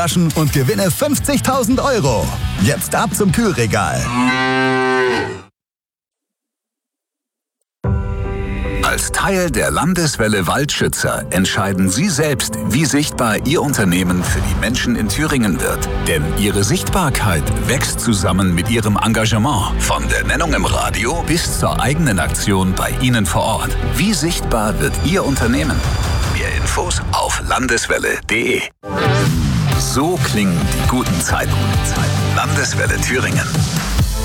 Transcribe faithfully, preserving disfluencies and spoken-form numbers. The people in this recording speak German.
und gewinne fünfzigtausend Euro. Jetzt ab zum Kühlregal. Als Teil der Landeswelle Waldschützer entscheiden Sie selbst, wie sichtbar Ihr Unternehmen für die Menschen in Thüringen wird. Denn Ihre Sichtbarkeit wächst zusammen mit Ihrem Engagement. Von der Nennung im Radio bis zur eigenen Aktion bei Ihnen vor Ort. Wie sichtbar wird Ihr Unternehmen? Mehr Infos auf landeswelle punkt de. So klingen die guten Zeiten. Landeswelle Thüringen.